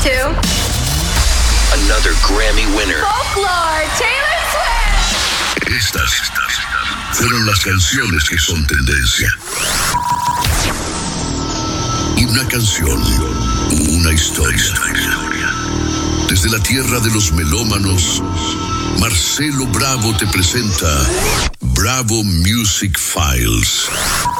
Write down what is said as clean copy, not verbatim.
to another Grammy winner. Folklore, Taylor Swift. Estas fueron las canciones que son tendencia. Una canción, una historia. Desde la tierra de los melómanos, Marcelo Bravo te presenta Bravo Music Files.